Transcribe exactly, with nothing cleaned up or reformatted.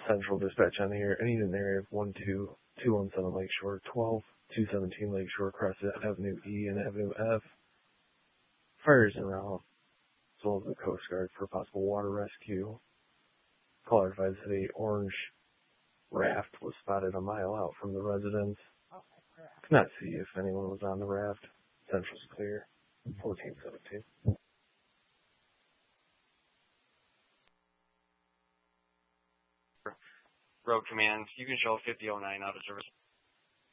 Central dispatch on the air. I need an area of one two two one seven Lakeshore, twelve two seventeen Lakeshore, Crescent Avenue E and Avenue F. Fires en route, as well as the Coast Guard for possible water rescue. Caller advised that a orange raft was spotted a mile out from the residence. Could not see if anyone was on the raft. Central's clear. fourteen seventeen. Road Command, you can show fifty oh nine out of service.